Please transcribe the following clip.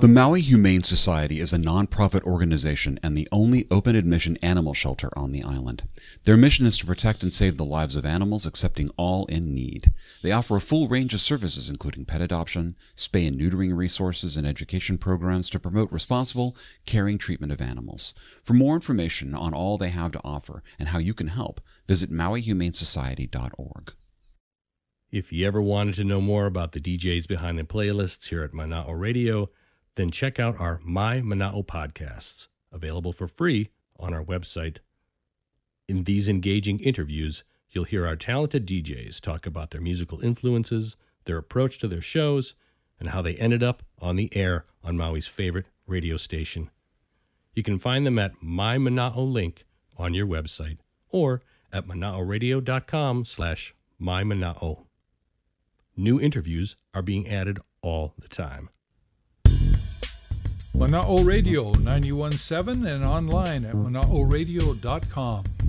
The Maui Humane Society is a nonprofit organization and the only open admission animal shelter on the island. Their mission is to protect and save the lives of animals, accepting all in need. They offer a full range of services, including pet adoption, spay and neutering resources, and education programs to promote responsible, caring treatment of animals. For more information on all they have to offer and how you can help, visit mauihumanesociety.org. If you ever wanted to know more about the DJs behind the playlists here at Mana'o Radio, then check out our My Mana'o podcasts, available for free on our website. In these engaging interviews, you'll hear our talented DJs talk about their musical influences, their approach to their shows, and how they ended up on the air on Maui's favorite radio station. You can find them at My Mana'o link on your website or at mana'oradio.com/mymana'o. New interviews are being added all the time. Mana'o Radio 91.7 and online at mana'oradio.com.